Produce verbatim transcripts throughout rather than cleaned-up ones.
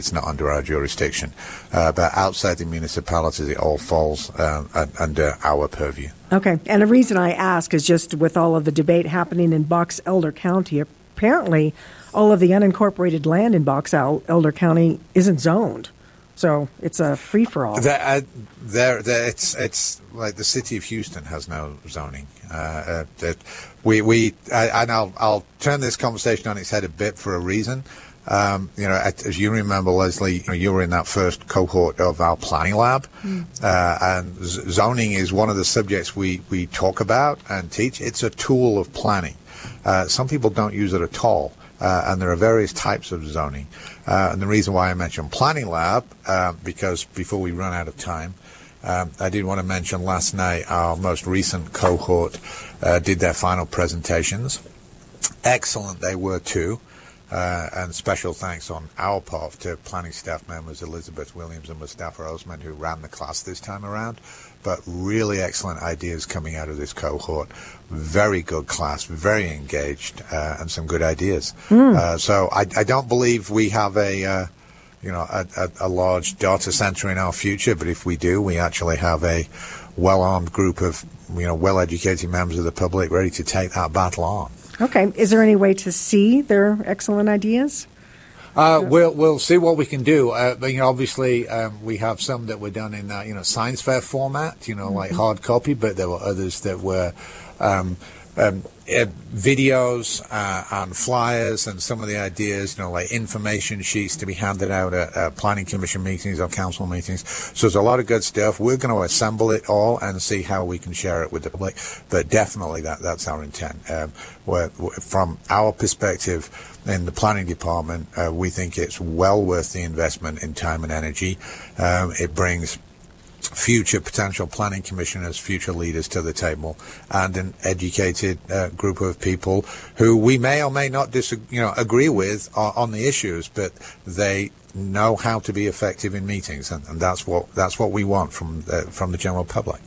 it's not under our jurisdiction. Uh, but outside the municipalities, it all falls um, under our purview. Okay. And the reason I ask is just with all of the debate happening in Box Elder County, apparently all of the unincorporated land in Box Elder County isn't zoned. So it's a free-for-all. There, uh, there, there, it's it's like the city of Houston has no zoning. Uh, uh, that we we uh, and I'll I'll turn this conversation on its head a bit for a reason. Um, you know, as you remember, Leslie, you know, you were in that first cohort of our planning lab, mm. uh, and z- zoning is one of the subjects we, we talk about and teach. It's a tool of planning. Uh, some people don't use it at all, uh, and there are various types of zoning. Uh, and the reason why I mentioned planning lab, uh, because before we run out of time, um, I did want to mention last night our most recent cohort uh, did their final presentations. Excellent they were too. Uh, and special thanks on our part to planning staff members Elizabeth Williams and Mustafa Osman, who ran the class this time around. But really excellent ideas coming out of this cohort. Very good class, very engaged, uh, and some good ideas. Mm. Uh, so I, I don't believe we have a, uh, you know, a, a, a large data center in our future. But if we do, we actually have a well-armed group of, you know, well-educated members of the public ready to take that battle on. Okay. Is there any way to see their excellent ideas? Uh, we'll we'll see what we can do. Uh, but, you know, obviously, um, we have some that were done in uh, you know science fair format, you know, mm-hmm. like hard copy. But there were others that were um, um, uh, videos uh, and flyers, and some of the ideas, you know, like information sheets to be handed out at uh, planning commission meetings or council meetings. So there's a lot of good stuff. We're going to assemble it all and see how we can share it with the public. But definitely, that that's our intent. Um, where, from our perspective in the planning department, uh, we think it's well worth the investment in time and energy. Um, it brings future potential planning commissioners, future leaders to the table, and an educated uh, group of people who we may or may not disagree, you know, agree with on, on the issues, but they know how to be effective in meetings, and, and that's what that's what we want from the, from the general public.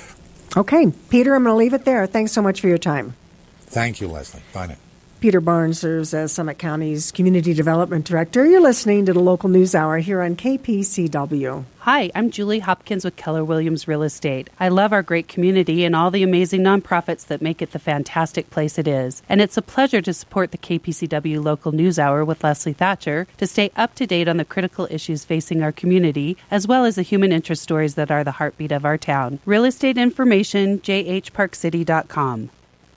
Okay, Peter, I'm going to leave it there. Thanks so much for your time. Thank you, Leslie. Bye now. Peter Barnes serves as Summit County's Community Development Director. You're listening to the Local News Hour here on K P C W. Hi, I'm Julie Hopkins with Keller Williams Real Estate. I love our great community and all the amazing nonprofits that make it the fantastic place it is. And it's a pleasure to support the K P C W Local News Hour with Leslie Thatcher to stay up to date on the critical issues facing our community, as well as the human interest stories that are the heartbeat of our town. Real estate information, j h park city dot com.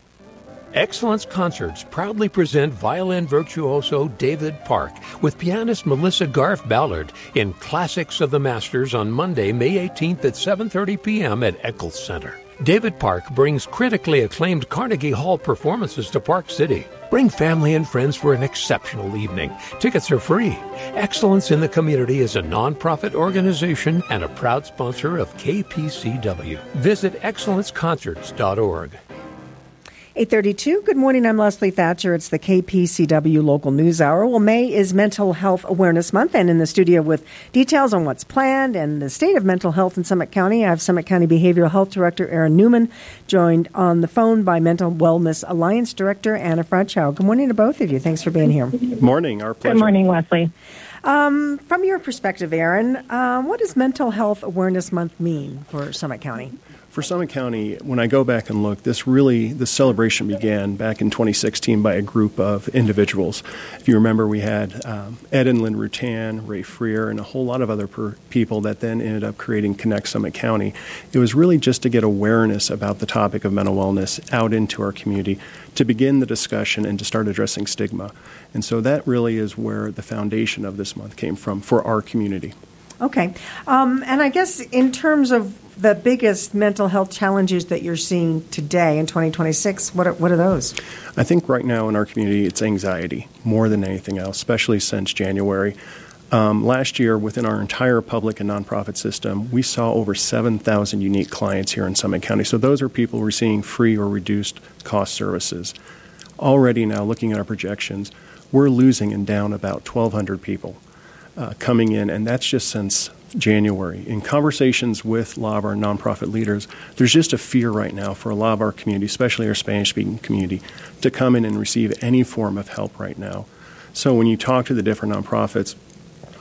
Excellence Concerts proudly present violin virtuoso David Park with pianist Melissa Garf Ballard in Classics of the Masters on Monday, May eighteenth at seven thirty p.m. at Eccles Center. David Park brings critically acclaimed Carnegie Hall performances to Park City. Bring family and friends for an exceptional evening. Tickets are free. Excellence in the Community is a nonprofit organization and a proud sponsor of K P C W. Visit excellence concerts dot org. eight thirty-two. Good morning. I'm Leslie Thatcher. It's the K P C W Local News Hour. Well, May is Mental Health Awareness Month, and in the studio with details on what's planned and the state of mental health in Summit County, I have Summit County Behavioral Health Director Aaron Newman, joined on the phone by Mental Wellness Alliance Director Anna Frauchow. Good morning to both of you. Thanks for being here. Good morning. Our pleasure. Good morning, Leslie. Um, from your perspective, Aaron, uh, what does Mental Health Awareness Month mean for Summit County? For Summit County, when I go back and look, this really, this celebration began back in twenty sixteen by a group of individuals. If you remember, we had um, Ed and Lynn Rutan, Ray Freer, and a whole lot of other per- people that then ended up creating Connect Summit County. It was really just to get awareness about the topic of mental wellness out into our community, to begin the discussion and to start addressing stigma. And so that really is where the foundation of this month came from for our community. Okay. Um, and I guess in terms of the biggest mental health challenges that you're seeing today in twenty twenty-six, what are, what are those? I think right now in our community it's anxiety more than anything else, especially since January. Um, last year, within our entire public and nonprofit system, we saw over seven thousand unique clients here in Summit County. So those are people receiving free or reduced cost services. Already now, looking at our projections, we're losing and down about twelve hundred people uh, coming in, and that's just since January. In conversations with a lot of our nonprofit leaders, there's just a fear right now for a lot of our community, especially our Spanish-speaking community, to come in and receive any form of help right now. So when you talk to the different nonprofits,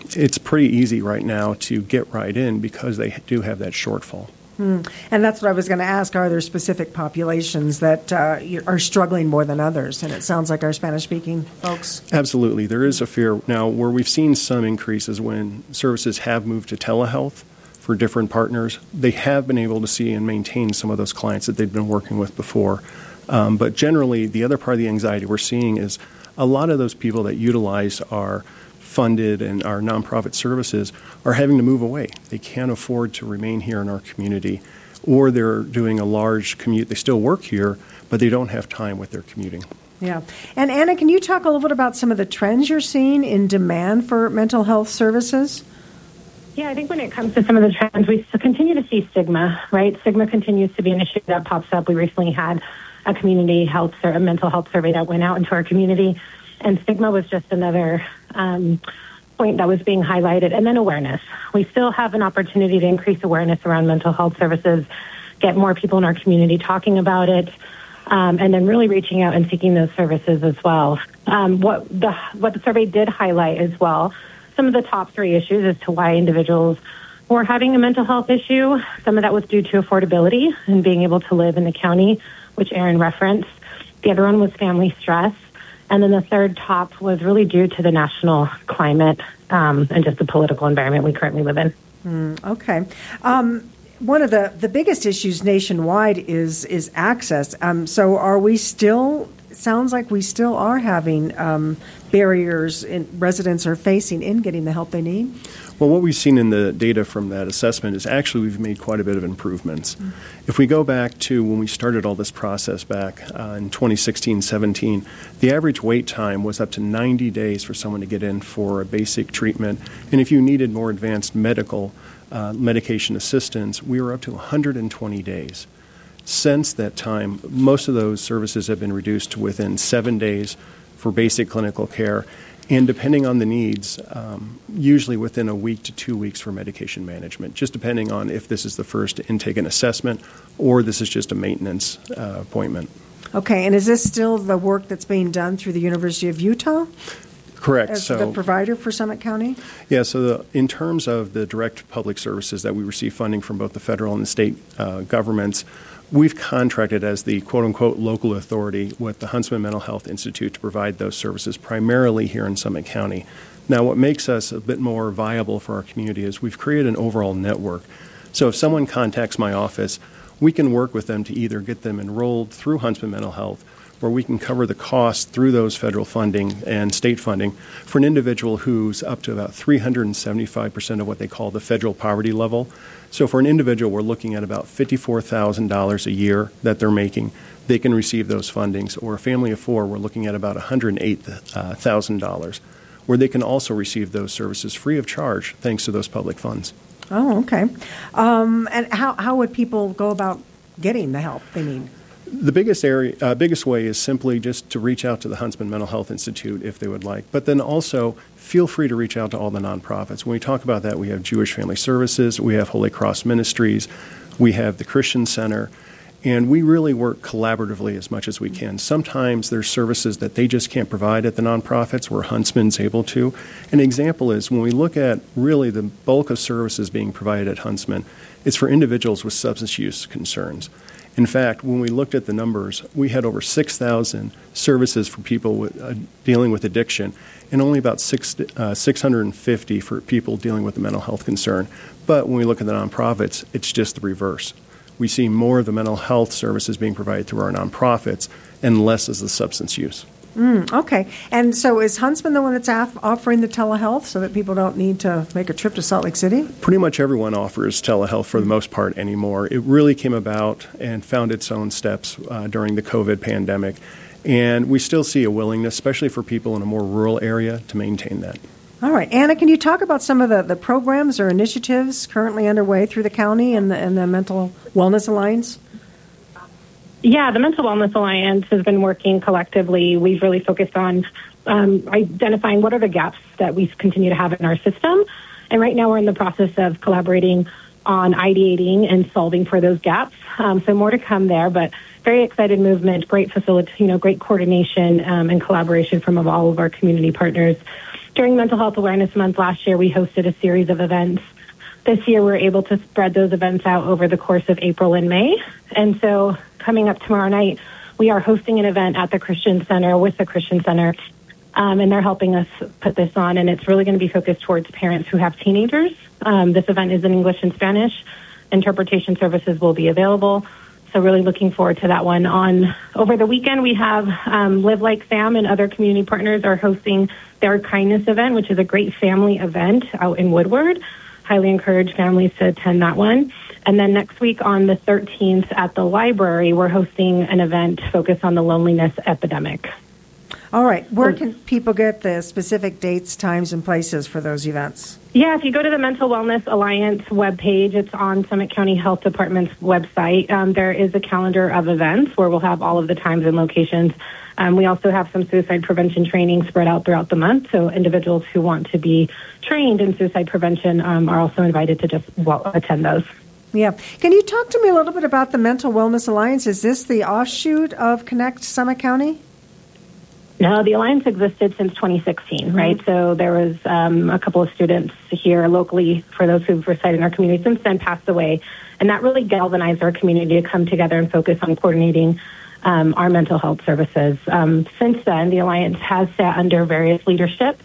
it's pretty easy right now to get right in because they do have that shortfall. Hmm. And that's what I was going to ask. Are there specific populations that uh, are struggling more than others? And it sounds like our Spanish-speaking folks. Absolutely. There is a fear. Now, where we've seen some increases when services have moved to telehealth for different partners, they have been able to see and maintain some of those clients that they've been working with before. Um, but generally, the other part of the anxiety we're seeing is a lot of those people that utilize our funded and our nonprofit services are having to move away. They can't afford to remain here in our community, or they're doing a large commute. They still work here, but they don't have time with their commuting. Yeah. And Anna, can you talk a little bit about some of the trends you're seeing in demand for mental health services? Yeah, I think when it comes to some of the trends, we continue to see stigma, right? Stigma continues to be an issue that pops up. We recently had a community health, or a mental health survey that went out into our community, and stigma was just another um, point that was being highlighted. And then awareness. We still have an opportunity to increase awareness around mental health services, get more people in our community talking about it, um, and then really reaching out and seeking those services as well. Um, what the what the survey did highlight as well, some of the top three issues as to why individuals were having a mental health issue. Some of that was due to affordability and being able to live in the county, which Aaron referenced. The other one was family stress. And then the third top was really due to the national climate um, and just the political environment we currently live in. Mm, okay. Um, one of the, the biggest issues nationwide is is access. Um, so are we still, it sounds like we still are having um, barriers in, residents are facing in getting the help they need? Well, what we've seen in the data from that assessment is actually we've made quite a bit of improvements. Mm-hmm. If we go back to when we started all this process back uh, in twenty sixteen seventeen, the average wait time was up to ninety days for someone to get in for a basic treatment. And if you needed more advanced medical uh, medication assistance, we were up to one hundred twenty days. Since that time, most of those services have been reduced to within seven days for basic clinical care. And depending on the needs, um, usually within a week to two weeks for medication management, just depending on if this is the first intake and assessment or this is just a maintenance uh, appointment. Okay, and is this still the work that's being done through the University of Utah? Correct. As so, the provider for Summit County? Yeah, so the, in terms of the direct public services that we receive funding from both the federal and the state uh, governments, we've contracted as the quote-unquote local authority with the Huntsman Mental Health Institute to provide those services primarily here in Summit County. Now, what makes us a bit more viable for our community is we've created an overall network. So if someone contacts my office, we can work with them to either get them enrolled through Huntsman Mental Health, or we can cover the cost through those federal funding and state funding for an individual who's up to about three hundred seventy-five percent of what they call the federal poverty level. So for an individual, we're looking at about fifty-four thousand dollars a year that they're making. They can receive those fundings. Or a family of four, we're looking at about one hundred eight thousand dollars, where they can also receive those services free of charge thanks to those public funds. Oh, okay. Um, and how, how would people go about getting the help they need? The biggest area, uh, biggest way is simply just to reach out to the Huntsman Mental Health Institute if they would like. But then also feel free to reach out to all the nonprofits. When we talk about that, we have Jewish Family Services, we have Holy Cross Ministries, we have the Christian Center, and we really work collaboratively as much as we can. Sometimes there's services that they just can't provide at the nonprofits where Huntsman's able to. An example is when we look at really the bulk of services being provided at Huntsman, it's for individuals with substance use concerns. In fact, when we looked at the numbers, we had over six thousand services for people with, uh, dealing with addiction and only about six, uh, six hundred fifty for people dealing with a mental health concern. But when we look at the nonprofits, it's just the reverse. We see more of the mental health services being provided through our nonprofits and less as the substance use. Mm, okay. And so is Huntsman the one that's af- offering the telehealth so that people don't need to make a trip to Salt Lake City? Pretty much everyone offers telehealth for the most part anymore. It really came about and found its own steps uh, during the COVID pandemic. And we still see a willingness, especially for people in a more rural area, to maintain that. All right. Anna, can you talk about some of the, the programs or initiatives currently underway through the county and the, and the Mental Wellness Alliance? Yeah, the Mental Wellness Alliance has been working collectively. We've really focused on um, identifying what are the gaps that we continue to have in our system. And right now we're in the process of collaborating on ideating and solving for those gaps. Um, so more to come there, but very excited movement, great facility, you know, great coordination um, and collaboration from all of our community partners. during Mental Health Awareness Month last year, we hosted a series of events. This year, we're able to spread those events out over the course of April and May. And so coming up tomorrow night, we are hosting an event at the Christian Center with the Christian Center, um, and they're helping us put this on, and it's really going to be focused towards parents who have teenagers. Um, this event is in English and Spanish. Interpretation services will be available, so really looking forward to that one. On over the weekend, we have um, Live Like Sam and other community partners are hosting their Kindness event, which is a great family event out in Woodward. Highly encourage families to attend that one. And then next week on the thirteenth at the library, we're hosting an event focused on the loneliness epidemic. All right. Where can people get the specific dates, times, and places for those events? Yeah, if you go to the Mental Wellness Alliance webpage, it's on Summit County Health Department's website. Um, there is a calendar of events where we'll have all of the times and locations. Um, we also have some suicide prevention training spread out throughout the month, so individuals who want to be trained in suicide prevention um, are also invited to just well, attend those. Yeah. Can you talk to me a little bit about the Mental Wellness Alliance? Is this the offshoot of Connect Summit County? No, the Alliance existed since twenty sixteen, right? Mm-hmm. So there was um, a couple of students here locally, for those who've resided in our community, since then passed away. And that really galvanized our community to come together and focus on coordinating um, our mental health services. Um, since then, the Alliance has sat under various leadership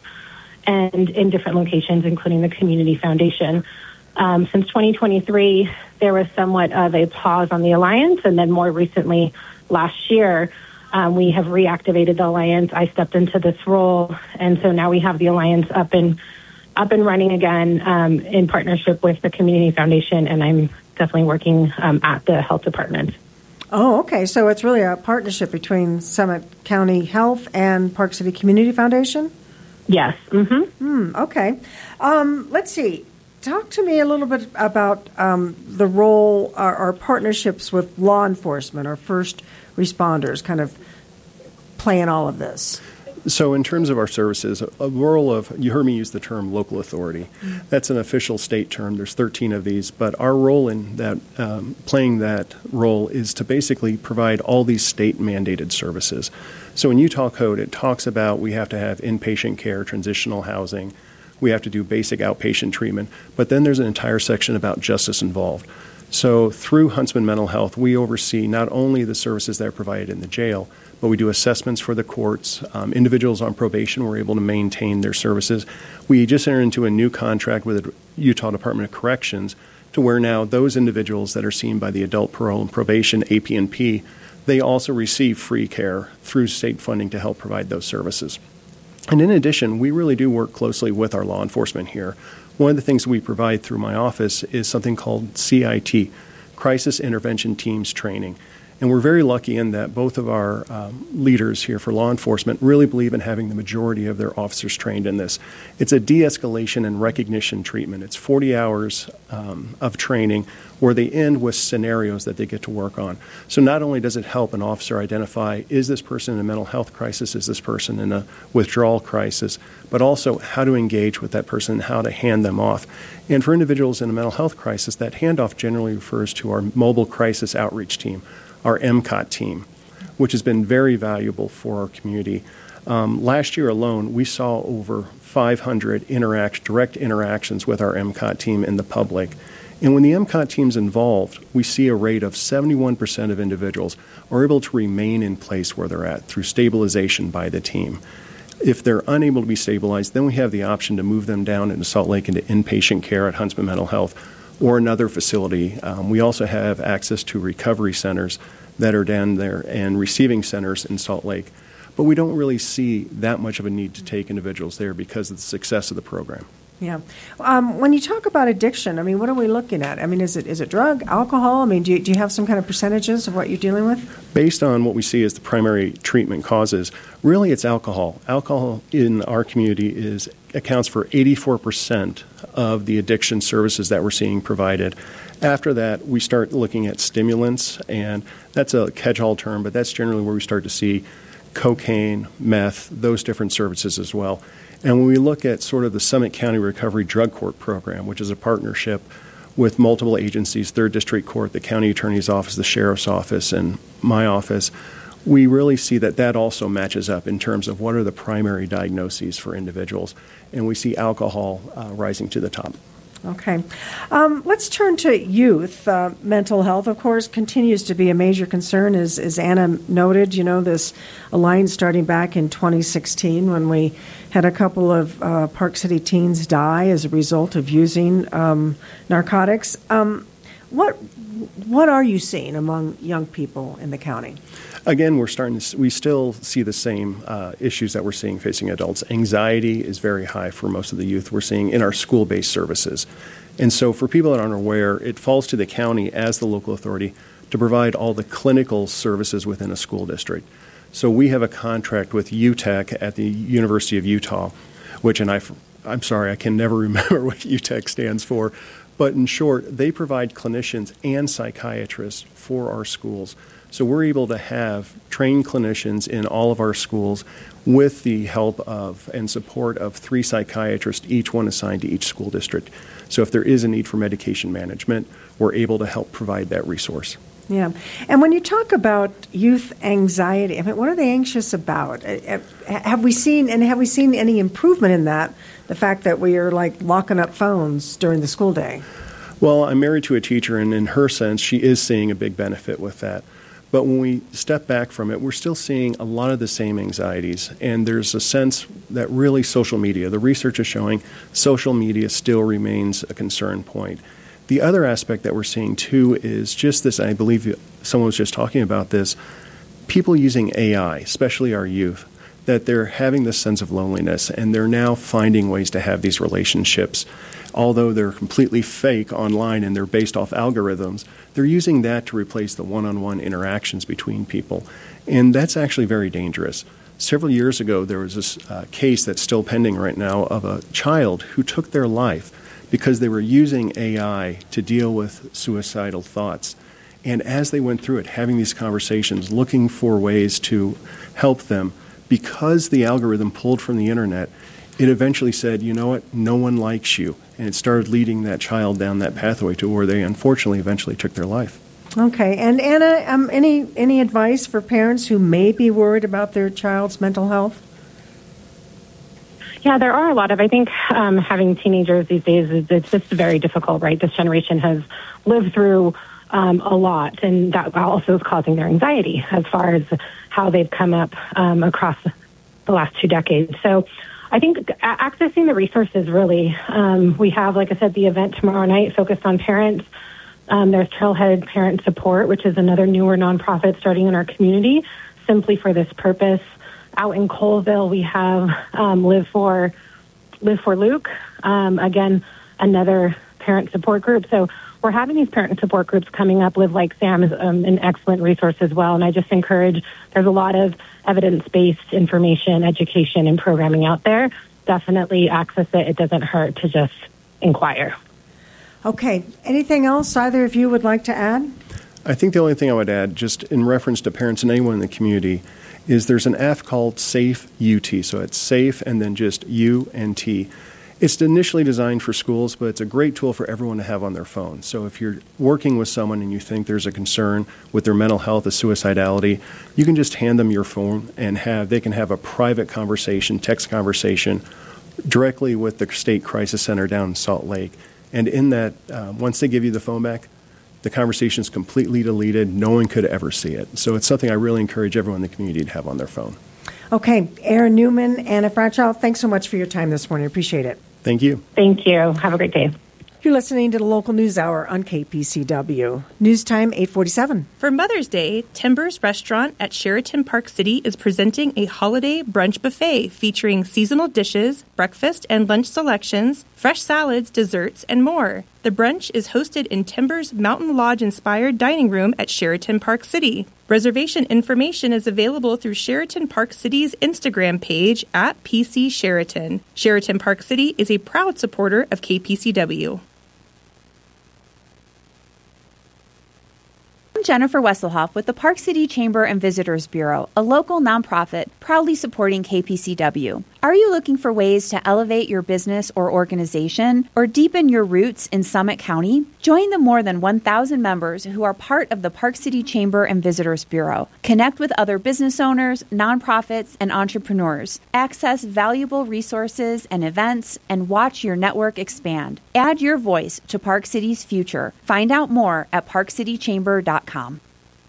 and in different locations, including the Community Foundation. Um, since twenty twenty-three, there was somewhat of a pause on the Alliance, and then more recently, last year, Um, we have reactivated the Alliance. I stepped into this role, and so now we have the Alliance up and up and running again um, in partnership with the Community Foundation, and I'm definitely working um, at the Health Department. Oh, okay. So it's really a partnership between Summit County Health and Park City Community Foundation? Yes. Mm-hmm. Hmm, okay. Um, let's see. Talk to me a little bit about um, the role, our, our partnerships with law enforcement, our first responders, kind of play in all of this. So in terms of our services, a role of, you heard me use the term local authority. Mm-hmm. That's an official state term. There's thirteen of these, but our role in that, um, playing that role is to basically provide all these state mandated services. So in Utah Code, it talks about we have to have inpatient care, transitional housing, we have to do basic outpatient treatment, but then there's an entire section about justice involved. So through Huntsman Mental Health, we oversee not only the services that are provided in the jail, but we do assessments for the courts. Um, individuals on probation were able to maintain their services. We just entered into a new contract with the Utah Department of Corrections to where now those individuals that are seen by the Adult Parole and Probation, A P and P, they also receive free care through state funding to help provide those services. And in addition, we really do work closely with our law enforcement here. One of the things we provide through my office is something called C I T, Crisis Intervention Teams Training. And we're very lucky in that both of our um, leaders here for law enforcement really believe in having the majority of their officers trained in this. It's a de-escalation and recognition treatment. It's forty hours um, of training where they end with scenarios that they get to work on. So not only does it help an officer identify, is this person in a mental health crisis, is this person in a withdrawal crisis, but also how to engage with that person and how to hand them off. And for individuals in a mental health crisis, that handoff generally refers to our mobile crisis outreach team, our M C O T team, which has been very valuable for our community. Um, last year alone, we saw over five hundred interact, direct interactions with our M C O T team in the public. And when the M C O T team's involved, we see a rate of seventy-one percent of individuals are able to remain in place where they're at through stabilization by the team. If they're unable to be stabilized, then we have the option to move them down into Salt Lake into inpatient care at Huntsman Mental Health or another facility. Um, we also have access to recovery centers that are down there and receiving centers in Salt Lake. But we don't really see that much of a need to take individuals there because of the success of the program. Yeah. Um, when you talk about addiction, I mean, what are we looking at? I mean, is it is it drug, alcohol? I mean, do you, do you have some kind of percentages of what you're dealing with? Based on what we see as the primary treatment causes, really it's alcohol. Alcohol in our community is accounts for eighty-four percent of the addiction services that we're seeing provided. After that, we start looking at stimulants, and that's a catch-all term, but that's generally where we start to see cocaine, meth, those different services as well. And when we look at sort of the Summit County Recovery Drug Court Program, which is a partnership with multiple agencies, third District Court, the County Attorney's Office, the Sheriff's Office, and my office, we really see that that also matches up in terms of what are the primary diagnoses for individuals. And we see alcohol uh, rising to the top. Okay. Um, let's turn to youth. Uh, mental health, of course, continues to be a major concern, as, as Anna noted. You know, this alliance starting back in twenty sixteen when we had a couple of uh, Park City teens die as a result of using um, narcotics. Um, what what are you seeing among young people in the county? Again, we're starting to, we still see the same uh, issues that we're seeing facing adults. Anxiety is very high for most of the youth we're seeing in our school-based services. And so for people that aren't aware, it falls to the county as the local authority to provide all the clinical services within a school district. So we have a contract with U T E C at the University of Utah, which, and I, I'm sorry, I can never remember what U T E C stands for, but in short, they provide clinicians and psychiatrists for our schools. So we're able to have trained clinicians in all of our schools with the help of and support of three psychiatrists, each one assigned to each school district. So if there is a need for medication management, we're able to help provide that resource. Yeah. And when you talk about youth anxiety, I mean, what are they anxious about? Have we seen, and have we seen any improvement in that, the fact that we are like locking up phones during the school day? Well, I'm married to a teacher, and in her sense, she is seeing a big benefit with that. But when we step back from it, we're still seeing a lot of the same anxieties. And there's a sense that really social media, the research is showing social media still remains a concern point. The other aspect that we're seeing, too, is just this, I believe someone was just talking about this, people using A I, especially our youth, that they're having this sense of loneliness, and they're now finding ways to have these relationships. Although they're completely fake online and they're based off algorithms, they're using that to replace the one-on-one interactions between people. And that's actually very dangerous. Several years ago, there was this uh, case that's still pending right now of a child who took their life because they were using A I to deal with suicidal thoughts. And as they went through it, having these conversations, looking for ways to help them, because the algorithm pulled from the internet, it eventually said, you know what, no one likes you. And it started leading that child down that pathway to where they unfortunately eventually took their life. Okay. And Anna, um, any any advice for parents who may be worried about their child's mental health? Yeah, there are a lot of, I think um, having teenagers these days, is it's just very difficult, right? This generation has lived through um, a lot, and that also is causing their anxiety as far as how they've come up um, across the last two decades. So I think accessing the resources really, um, we have, like I said, the event tomorrow night focused on parents. Um, there's Trailhead Parent Support, which is another newer nonprofit starting in our community simply for this purpose. Out in Colville, we have um, Live for Live for Luke, um, again, another parent support group. So we're having these parent support groups coming up. Live Like Sam is um, an excellent resource as well. And I just encourage, there's a lot of evidence-based information, education, and programming out there. Definitely access it. It doesn't hurt to just inquire. Okay. Anything else either of you would like to add? I think the only thing I would add, just in reference to parents and anyone in the community, is there's an app called Safe U T. So it's Safe and then just U and T. It's initially designed for schools, but it's a great tool for everyone to have on their phone. So if you're working with someone and you think there's a concern with their mental health, a suicidality, you can just hand them your phone and have they can have a private conversation, text conversation, directly with the State Crisis Center down in Salt Lake. And in that, uh, once they give you the phone back, the conversation is completely deleted. No one could ever see it. So it's something I really encourage everyone in the community to have on their phone. Okay. Aaron Newman, Anna Fractal, thanks so much for your time this morning. Appreciate it. Thank you. Thank you. Have a great day. You're listening to the Local News Hour on K P C W. News time, eight forty-seven. For Mother's Day, Timbers Restaurant at Sheraton Park City is presenting a holiday brunch buffet featuring seasonal dishes, breakfast and lunch selections, fresh salads, desserts, and more. The brunch is hosted in Timbers Mountain Lodge-inspired dining room at Sheraton Park City. Reservation information is available through Sheraton Park City's Instagram page at P C Sheraton. Sheraton Park City is a proud supporter of K P C W. I'm Jennifer Wesselhoff with the Park City Chamber and Visitors Bureau, a local nonprofit proudly supporting K P C W. Are you looking for ways to elevate your business or organization or deepen your roots in Summit County? Join the more than one thousand members who are part of the Park City Chamber and Visitors Bureau. Connect with other business owners, nonprofits, and entrepreneurs. Access valuable resources and events and watch your network expand. Add your voice to Park City's future. Find out more at park city chamber dot com.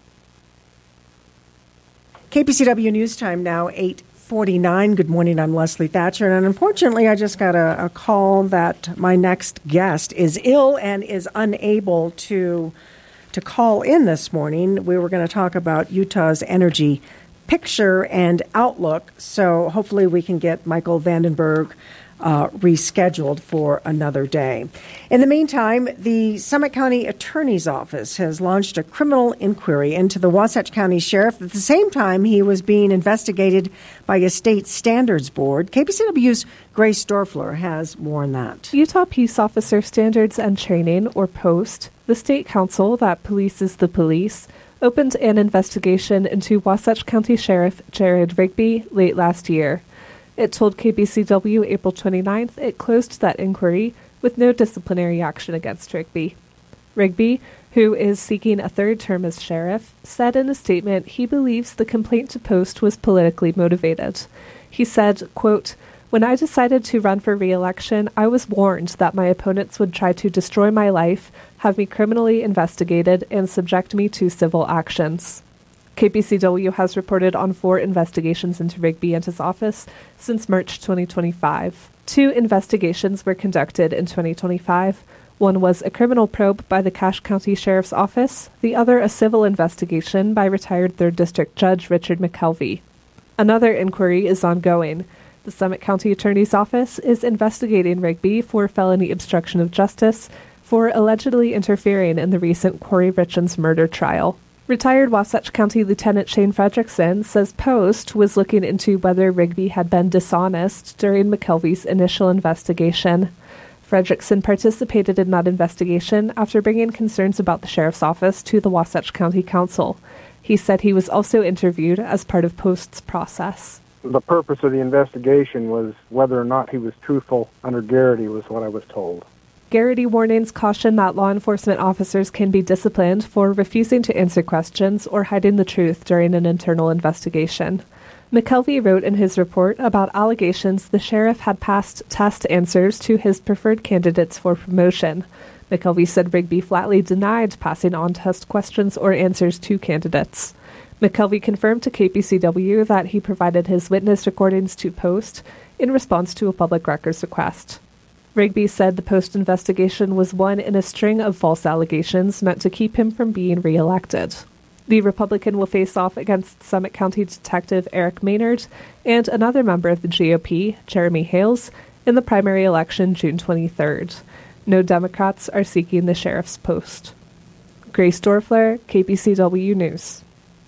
K P C W News Time now, eight forty-nine. Good morning, I'm Leslie Thatcher. And unfortunately, I just got a, a call that my next guest is ill and is unable to, to call in this morning. We were going to talk about Utah's energy picture and outlook. So hopefully we can get Michael Vandenberg Uh, rescheduled for another day. In the meantime, the Summit County Attorney's Office has launched a criminal inquiry into the Wasatch County Sheriff. At the same time, he was being investigated by a state standards board. K P C W's Grace Dorfler has more on that. Utah Peace Officer Standards and Training, or POST, the state council that polices the police, opened an investigation into Wasatch County Sheriff Jared Rigby late last year. It told K B C W April twenty-ninth it closed that inquiry with no disciplinary action against Rigby. Rigby, who is seeking a third term as sheriff, said in a statement he believes the complaint to POST was politically motivated. He said, quote, "When I decided to run for re-election, I was warned that my opponents would try to destroy my life, have me criminally investigated, and subject me to civil actions." K P C W has reported on four investigations into Rigby and his office since March twenty twenty-five. Two investigations were conducted in twenty twenty-five. One was a criminal probe by the Cache County Sheriff's Office, the other a civil investigation by retired third District Judge Richard McKelvey. Another inquiry is ongoing. The Summit County Attorney's Office is investigating Rigby for felony obstruction of justice for allegedly interfering in the recent Corey Richens murder trial. Retired Wasatch County Lieutenant Shane Fredrickson says POST was looking into whether Rigby had been dishonest during McKelvey's initial investigation. Fredrickson participated in that investigation after bringing concerns about the sheriff's office to the Wasatch County Council. He said he was also interviewed as part of POST's process. The purpose of the investigation was whether or not he was truthful under Garrity, was what I was told. Garrity warnings caution that law enforcement officers can be disciplined for refusing to answer questions or hiding the truth during an internal investigation. McKelvey wrote in his report about allegations the sheriff had passed test answers to his preferred candidates for promotion. McKelvey said Rigby flatly denied passing on test questions or answers to candidates. McKelvey confirmed to K P C W that he provided his witness recordings to POST in response to a public records request. Rigby said the POST investigation was one in a string of false allegations meant to keep him from being reelected. The Republican will face off against Summit County Detective Eric Maynard and another member of the G O P, Jeremy Hales, in the primary election June twenty-third. No Democrats are seeking the sheriff's post. Grace Dorfler, K P C W News.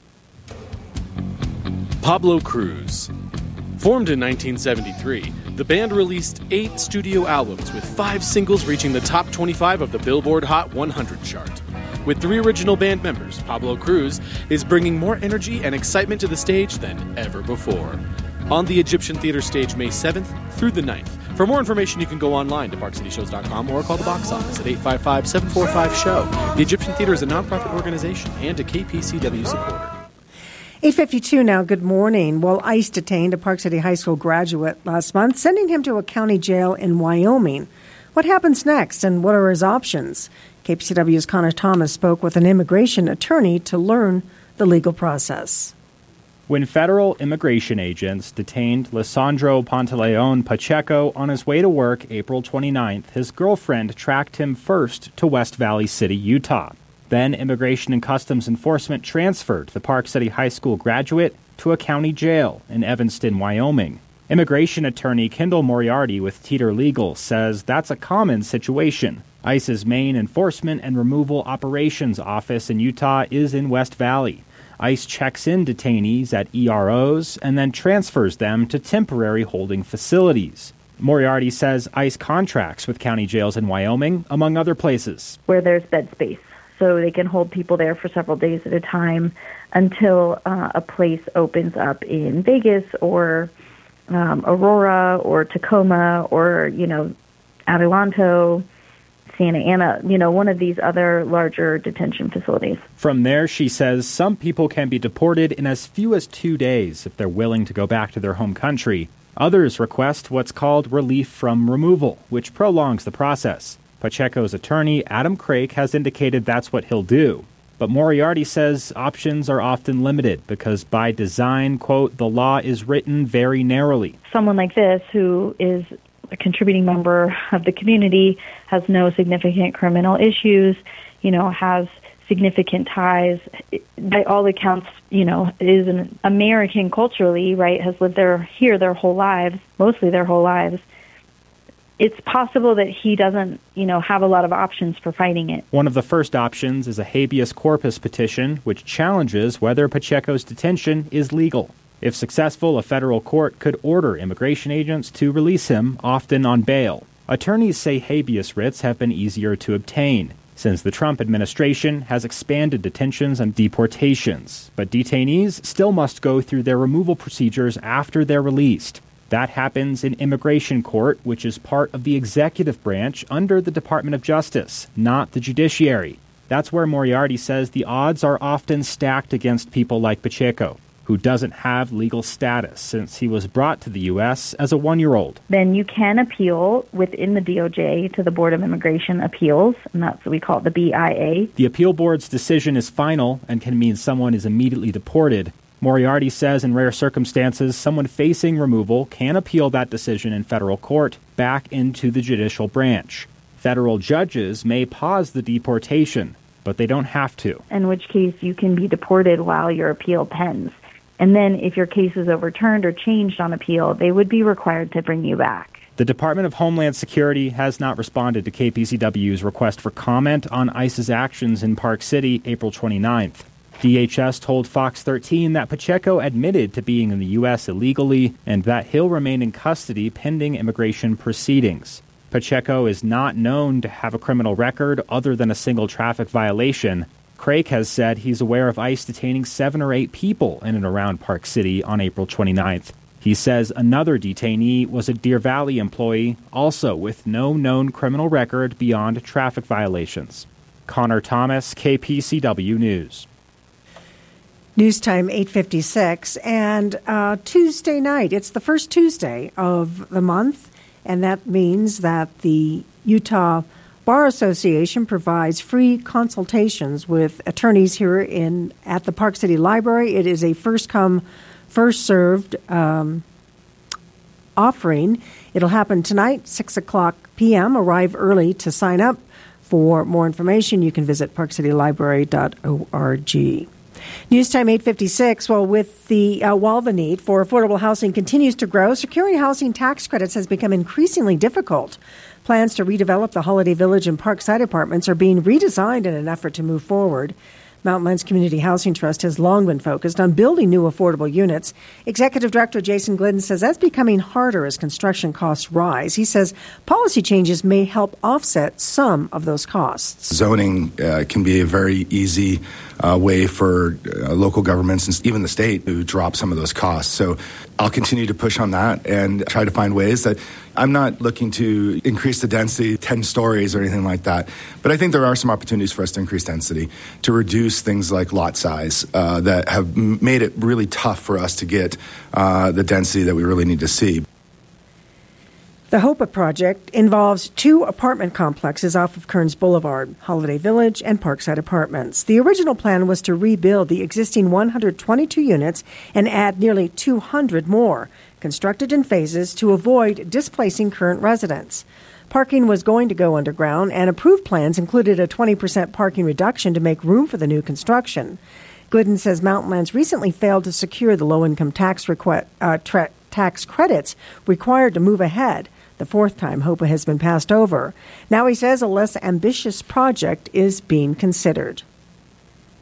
Pablo Cruz. Formed in nineteen seventy-three, the band released eight studio albums with five singles reaching the top twenty-five of the Billboard Hot one hundred chart. With three original band members, Pablo Cruz is bringing more energy and excitement to the stage than ever before. On the Egyptian Theater stage May seventh through the ninth. For more information, you can go online to park city shows dot com or call the box office at eight five five, seven four five, S H O W. The Egyptian Theater is a nonprofit organization and a K P C W supporter. eight fifty-two now, good morning. Well, ICE detained a Park City High School graduate last month, sending him to a county jail in Wyoming. What happens next, and what are his options? K P C W's Connor Thomas spoke with an immigration attorney to learn the legal process. When federal immigration agents detained Lisandro Pantaleon Pacheco on his way to work April twenty-ninth, his girlfriend tracked him first to West Valley City, Utah. Then Immigration and Customs Enforcement transferred the Park City High School graduate to a county jail in Evanston, Wyoming. Immigration attorney Kendall Moriarty with Teeter Legal says that's a common situation. ICE's main enforcement and removal operations office in Utah is in West Valley. ICE checks in detainees at E R Os and then transfers them to temporary holding facilities. Moriarty says ICE contracts with county jails in Wyoming, among other places, where there's bed space. So they can hold people there for several days at a time until uh, a place opens up in Vegas or um, Aurora or Tacoma or, you know, Adelanto, Santa Ana, you know, one of these other larger detention facilities. From there, she says some people can be deported in as few as two days if they're willing to go back to their home country. Others request what's called relief from removal, which prolongs the process. Pacheco's attorney, Adam Craik, has indicated that's what he'll do. But Moriarty says options are often limited because by design, quote, the law is written very narrowly. Someone like this who is a contributing member of the community, has no significant criminal issues, you know, has significant ties, by all accounts, you know, is an American culturally, right, has lived there here their whole lives, mostly their whole lives. It's possible that he doesn't, you know, have a lot of options for fighting it. One of the first options is a habeas corpus petition, which challenges whether Pacheco's detention is legal. If successful, a federal court could order immigration agents to release him, often on bail. Attorneys say habeas writs have been easier to obtain, since the Trump administration has expanded detentions and deportations. But detainees still must go through their removal procedures after they're released. That happens in immigration court, which is part of the executive branch under the Department of Justice, not the judiciary. That's where Moriarty says the odds are often stacked against people like Pacheco, who doesn't have legal status since he was brought to the U S as a one-year-old. Then you can appeal within the D O J to the Board of Immigration Appeals, and that's what we call it, the B I A. The appeal board's decision is final and can mean someone is immediately deported. Moriarty says in rare circumstances, someone facing removal can appeal that decision in federal court back into the judicial branch. Federal judges may pause the deportation, but they don't have to. In which case you can be deported while your appeal pends. And then if your case is overturned or changed on appeal, they would be required to bring you back. The Department of Homeland Security has not responded to K P C W's request for comment on ICE's actions in Park City April twenty-ninth. D H S told Fox thirteen that Pacheco admitted to being in the U S illegally and that he'll remain in custody pending immigration proceedings. Pacheco is not known to have a criminal record other than a single traffic violation. Craik has said he's aware of ICE detaining seven or eight people in and around Park City on April twenty-ninth. He says another detainee was a Deer Valley employee, also with no known criminal record beyond traffic violations. Connor Thomas, K P C W News. News time eight fifty-six, and uh, Tuesday night. It's the first Tuesday of the month, and that means that the Utah Bar Association provides free consultations with attorneys here in at the Park City Library. It is a first-come, first-served um, offering. It'll happen tonight, six o'clock p.m. Arrive early to sign up. For more information, you can visit park city library dot org. News time eight fifty-six. Well, with the uh, while the need for affordable housing continues to grow, securing housing tax credits has become increasingly difficult. Plans to redevelop the Holiday Village and Parkside apartments are being redesigned in an effort to move forward. Mountain Lands Community Housing Trust has long been focused on building new affordable units. Executive Director Jason Glidden says that's becoming harder as construction costs rise. He says policy changes may help offset some of those costs. Zoning uh, can be a very easy uh, way for uh, local governments and even the state to drop some of those costs. So I'll continue to push on that and try to find ways that I'm not looking to increase the density ten stories or anything like that. But I think there are some opportunities for us to increase density, to reduce things like lot size uh, that have made it really tough for us to get uh, the density that we really need to see. The HOPA project involves two apartment complexes off of Kearns Boulevard, Holiday Village and Parkside Apartments. The original plan was to rebuild the existing one hundred twenty-two units and add nearly two hundred more, constructed in phases to avoid displacing current residents. Parking was going to go underground, and approved plans included a twenty percent parking reduction to make room for the new construction. Glidden says Mountain Lands recently failed to secure the low-income tax, requ- uh, tra- tax credits required to move ahead. The fourth time HOPA has been passed over. Now he says a less ambitious project is being considered.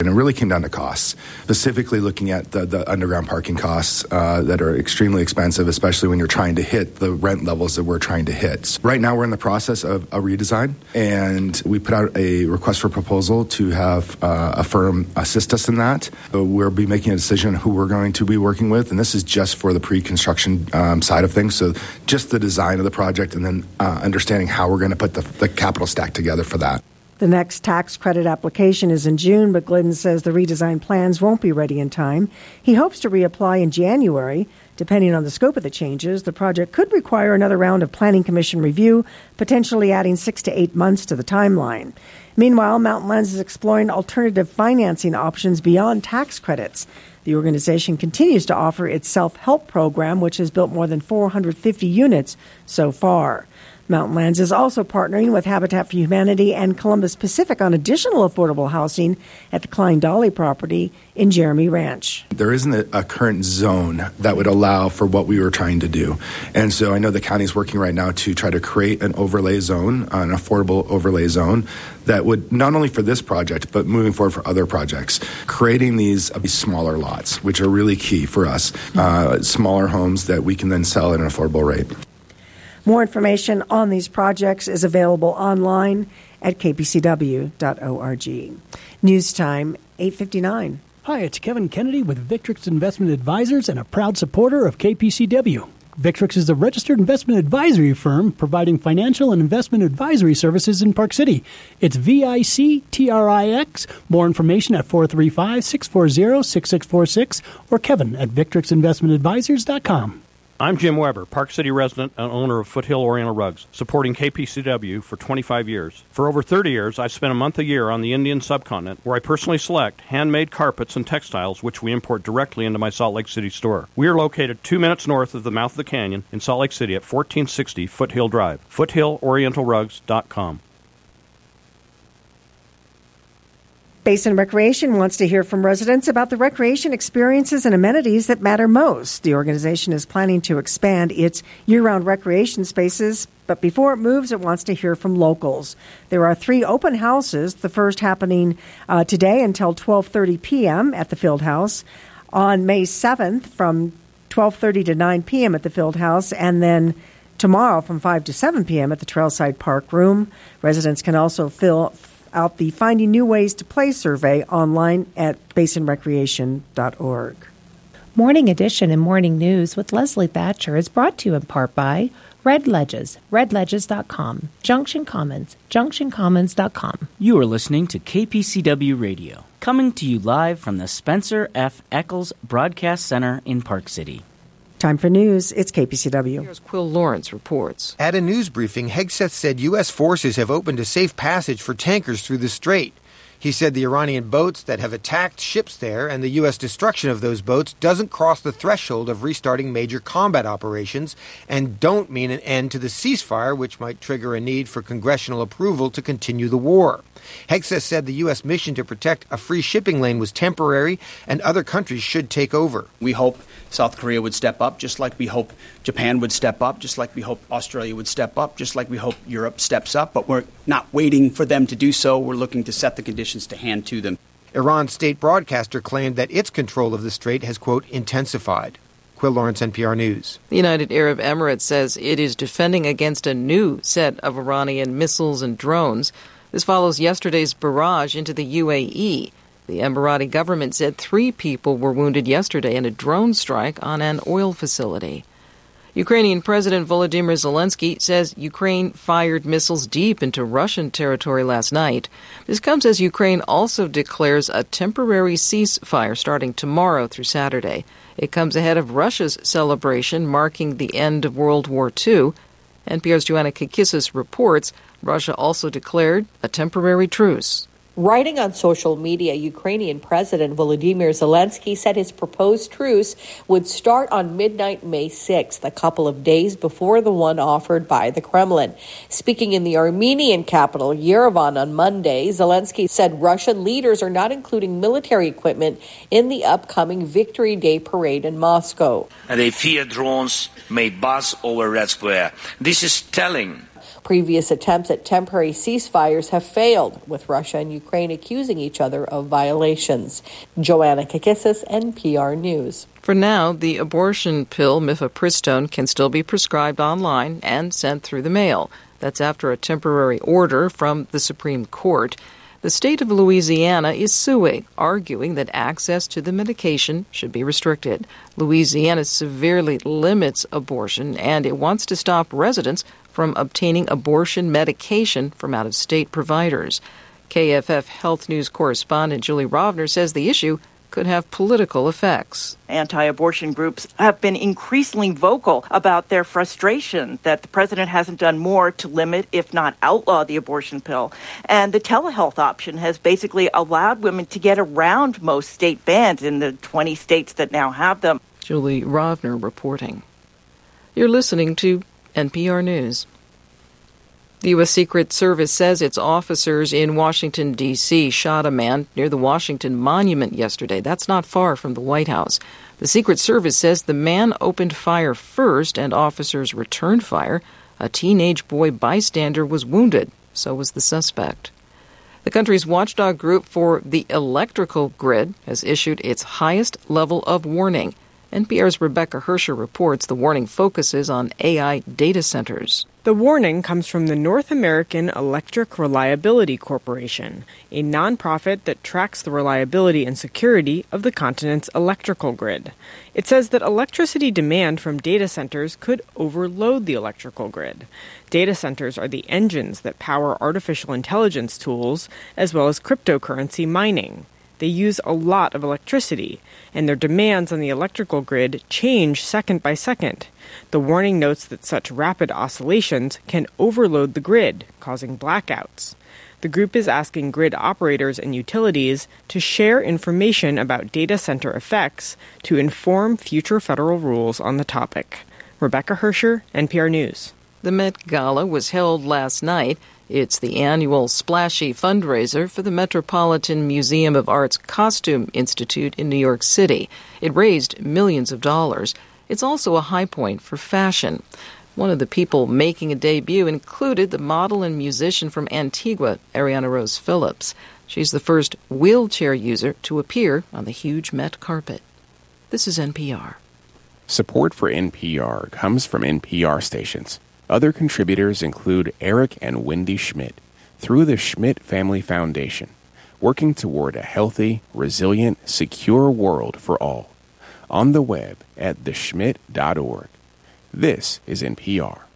And it really came down to costs, specifically looking at the, the underground parking costs uh, that are extremely expensive, especially when you're trying to hit the rent levels that we're trying to hit. So right now, we're in the process of a redesign, and we put out a request for proposal to have uh, a firm assist us in that. So we'll be making a decision on who we're going to be working with, and this is just for the pre-construction um, side of things. So just the design of the project, and then uh, understanding how we're going to put the, the capital stack together for that. The next tax credit application is in June, but Glidden says the redesigned plans won't be ready in time. He hopes to reapply in January. Depending on the scope of the changes, the project could require another round of Planning Commission review, potentially adding six to eight months to the timeline. Meanwhile, Mountain Lands is exploring alternative financing options beyond tax credits. The organization continues to offer its self-help program, which has built more than four hundred fifty units so far. Mountain Lands is also partnering with Habitat for Humanity and Columbus Pacific on additional affordable housing at the Klein Dolly property in Jeremy Ranch. There isn't a, a current zone that would allow for what we were trying to do. And so I know the county is working right now to try to create an overlay zone, an affordable overlay zone that would not only for this project, but moving forward for other projects, creating these, uh, these smaller lots, which are really key for us, uh, smaller homes that we can then sell at an affordable rate. More information on these projects is available online at k p c w dot org. News time, eight fifty-nine. Hi, it's Kevin Kennedy with Victrix Investment Advisors and a proud supporter of K P C W. Victrix is a registered investment advisory firm providing financial and investment advisory services in Park City. It's V I C T R I X. More information at four three five, six four zero, six six four six or Kevin at victrix investment advisors dot com. I'm Jim Weber, Park City resident and owner of Foothill Oriental Rugs, supporting K P C W for twenty-five years. For over thirty years, I've spent a month a year on the Indian subcontinent, where I personally select handmade carpets and textiles, which we import directly into my Salt Lake City store. We are located two minutes north of the mouth of the canyon in Salt Lake City at fourteen sixty Foothill Drive, foothill oriental rugs dot com. Basin Recreation wants to hear from residents about the recreation experiences and amenities that matter most. The organization is planning to expand its year-round recreation spaces, but before it moves, it wants to hear from locals. There are three open houses, the first happening uh, today until twelve thirty p.m. at the Field House, on May seventh from twelve thirty to nine p.m. at the Field House, and then tomorrow from five to seven p.m. at the Trailside Park Room. Residents can also fill out the Finding New Ways to Play survey online at basin recreation dot org. Morning Edition and Morning News with Leslie Thatcher is brought to you in part by Red Ledges, red ledges dot com, Junction Commons, junction commons dot com. You are listening to K P C W Radio, coming to you live from the Spencer F. Eccles Broadcast Center in Park City. Time for news. It's K P C W. Here's Quill Lawrence reports. At a news briefing, Hegseth said U S forces have opened a safe passage for tankers through the strait. He said the Iranian boats that have attacked ships there and the U S destruction of those boats doesn't cross the threshold of restarting major combat operations and don't mean an end to the ceasefire, which might trigger a need for congressional approval to continue the war. Hegseth said the U S mission to protect a free shipping lane was temporary and other countries should take over. We hope South Korea would step up, just like we hope Japan would step up, just like we hope Australia would step up, just like we hope Europe steps up. But we're not waiting for them to do so. We're looking to set the conditions to hand to them. Iran's state broadcaster claimed that its control of the strait has, quote, intensified. Quill Lawrence, N P R News. The United Arab Emirates says it is defending against a new set of Iranian missiles and drones. This follows yesterday's barrage into the U A E. The Emirati government said three people were wounded yesterday in a drone strike on an oil facility. Ukrainian President Volodymyr Zelensky says Ukraine fired missiles deep into Russian territory last night. This comes as Ukraine also declares a temporary ceasefire starting tomorrow through Saturday. It comes ahead of Russia's celebration marking the end of World War Two. N P R's Joanna Kakissis reports Russia also declared a temporary truce. Writing on social media, Ukrainian President Volodymyr Zelensky said his proposed truce would start on midnight May sixth, a couple of days before the one offered by the Kremlin. Speaking in the Armenian capital, Yerevan, on Monday, Zelensky said Russian leaders are not including military equipment in the upcoming Victory Day parade in Moscow. They fear drones may buzz over Red Square. This is telling. Previous attempts at temporary ceasefires have failed, with Russia and Ukraine accusing each other of violations. Joanna Kakissis, N P R News. For now, the abortion pill mifepristone can still be prescribed online and sent through the mail. That's after a temporary order from the Supreme Court. The state of Louisiana is suing, arguing that access to the medication should be restricted. Louisiana severely limits abortion, and it wants to stop residents from obtaining abortion medication from out-of-state providers. K F F Health News correspondent Julie Rovner says the issue could have political effects. Anti-abortion groups have been increasingly vocal about their frustration that the president hasn't done more to limit, if not outlaw, the abortion pill. And the telehealth option has basically allowed women to get around most state bans in the twenty states that now have them. Julie Rovner reporting. You're listening to N P R News. The U S. Secret Service says its officers in Washington, D C shot a man near the Washington Monument yesterday. That's not far from the White House. The Secret Service says the man opened fire first and officers returned fire. A teenage boy bystander was wounded. So was the suspect. The country's watchdog group for the electrical grid has issued its highest level of warning. N P R's Rebecca Hersher reports the warning focuses on A I data centers. The warning comes from the North American Electric Reliability Corporation, a nonprofit that tracks the reliability and security of the continent's electrical grid. It says that electricity demand from data centers could overload the electrical grid. Data centers are the engines that power artificial intelligence tools as well as cryptocurrency mining. They use a lot of electricity, and their demands on the electrical grid change second by second. The warning notes that such rapid oscillations can overload the grid, causing blackouts. The group is asking grid operators and utilities to share information about data center effects to inform future federal rules on the topic. Rebecca Hersher, N P R News. The Met Gala was held last night. It's the annual splashy fundraiser for the Metropolitan Museum of Art's Costume Institute in New York City. It raised millions of dollars. It's also a high point for fashion. One of the people making a debut included the model and musician from Antigua, Ariana Rose Phillips. She's the first wheelchair user to appear on the huge Met carpet. This is N P R. Support for N P R comes from N P R stations. Other contributors include Eric and Wendy Schmidt through the Schmidt Family Foundation, working toward a healthy, resilient, secure world for all. On the web at the schmidt dot org. This is N P R.